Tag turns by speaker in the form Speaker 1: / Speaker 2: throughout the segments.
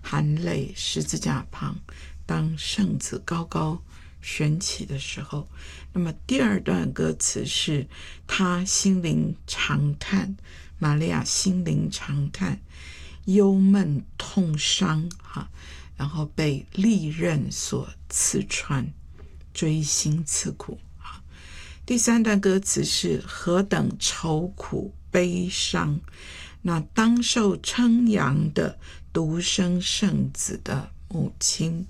Speaker 1: 含泪十字架旁，当圣子高高悬起的时候。那么第二段歌词是他心灵长叹，玛利亚心灵长叹，忧闷痛伤，然后被利刃所刺穿，锥心刺苦。第三段歌词是何等愁苦悲伤，那当受称扬的独生圣子的母亲，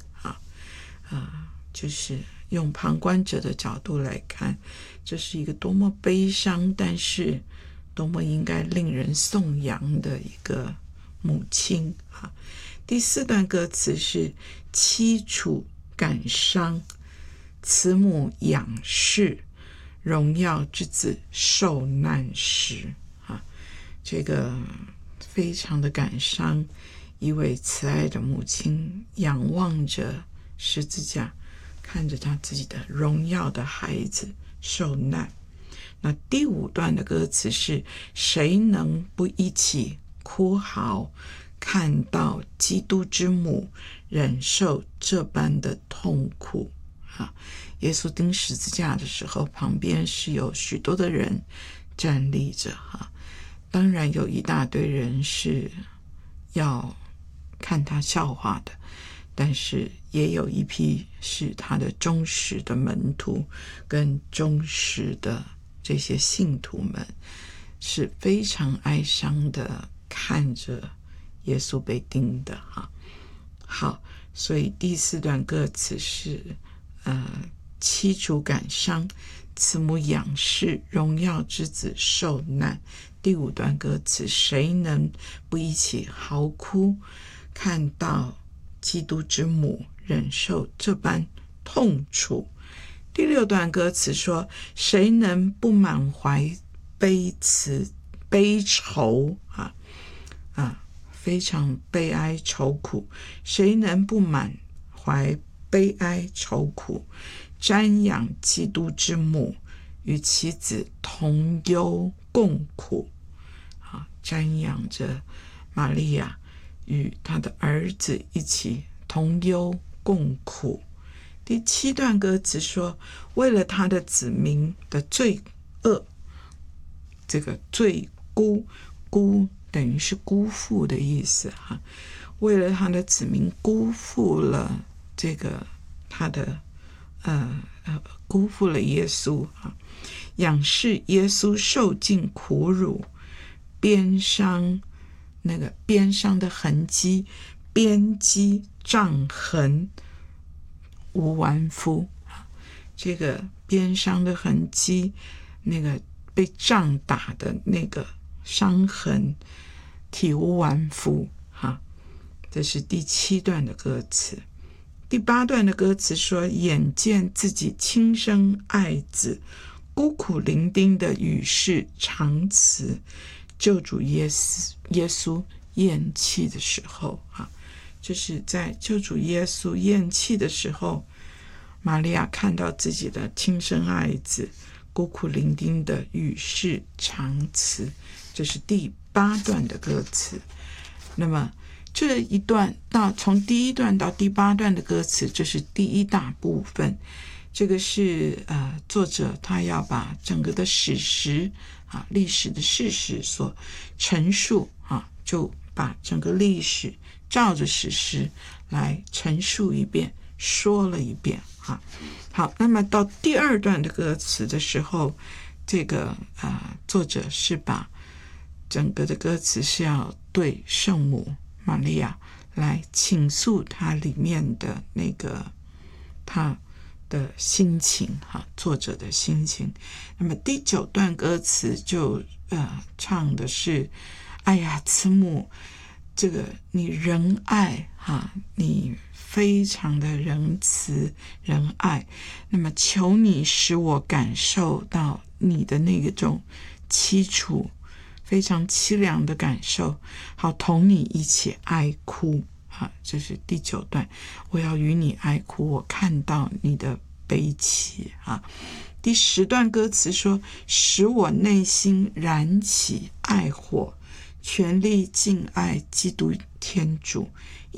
Speaker 1: 就是用旁观者的角度来看，这是一个多么悲伤，但是多么应该令人颂扬的一个母亲。第四段歌词是凄楚感伤，慈母仰视，荣耀之子受难时。这个非常的感伤，一位慈爱的母亲仰望着十字架，看着他自己的荣耀的孩子受难。那第五段的歌词是谁能不一起哭嚎，看到基督之母忍受这般的痛苦。耶稣钉十字架的时候，旁边是有许多的人站立着，当然有一大堆人是要看他笑话的，但是也有一批是他的忠实的门徒跟忠实的这些信徒们，是非常哀伤的看着耶稣被钉的。好，所以第四段歌词是凄楚感伤，慈母仰视，荣耀之子受难。第五段歌词谁能不一起嚎哭，看到基督之母忍受这般痛楚。第六段歌词说谁能不满怀悲愁，非常悲哀愁苦，谁能不满怀悲哀愁苦，瞻仰基督之母，与其子同忧共苦。瞻仰着玛利亚与他的儿子一起同忧共苦。第七段歌词说为了他的子民的罪恶，这个罪辜等于是辜负的意思，为了他的子民辜负了这个他的辜负了耶稣，仰视耶稣受尽苦辱，鞭伤那个鞭伤的痕迹，鞭击杖痕无完肤。这个鞭伤的痕迹，那个被杖打的那个伤痕，体无完肤。这是第七段的歌词。第八段的歌词说眼见自己亲生爱子孤苦伶仃的与世长辞，救主耶稣咽气的时候，就是在救主耶稣咽气的时候，玛利亚看到自己的亲生爱子孤苦伶仃的与世长辞。这是第八段的歌词。那么这一段从第一段到第八段的歌词，这是第一大部分。这个是作者他要把整个的史实历史的事实所陈述，就把整个历史照着史实来陈述一遍，说了一遍。好，那么到第二段的歌词的时候，这个作者是把整个的歌词是要对圣母玛利亚来倾诉他里面的那个他的心情，作者的心情。那么第九段歌词就唱的是哎呀慈母，这个你仁爱，你非常的仁慈仁爱，那么求你使我感受到你的那种凄楚，非常凄凉的感受，好同你一起哀哭。这是第九段，我要与你哀哭，我看到你的悲戚。第10段歌词说使我内心燃起爱火，全力敬爱基督天主，